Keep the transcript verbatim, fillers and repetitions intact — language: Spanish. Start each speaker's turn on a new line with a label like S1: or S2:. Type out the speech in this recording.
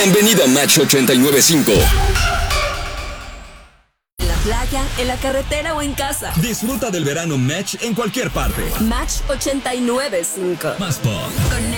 S1: Bienvenido a Match ochenta y nueve punto cinco.
S2: En la playa, en la carretera o en casa.
S3: Disfruta del verano Match en cualquier parte.
S2: Match ochenta y nueve punto cinco.
S3: Más pop.